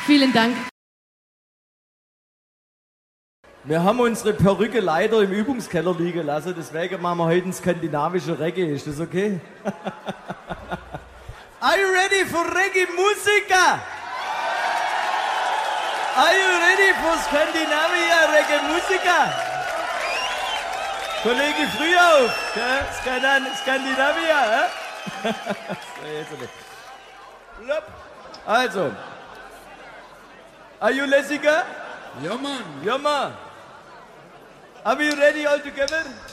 Vielen Dank. Wir haben unsere Perücke leider im Übungskeller liegen lassen, deswegen machen wir heute ein skandinavische Reggae. Ist das okay? Are you ready for Reggae-Musiker? Are you ready for Scandinavia Reggae-Musiker? Kollege Frühauf, Skandinavia, Also, are you Lessiger? Ja, Mann. Ja, Mann. Are we ready all together?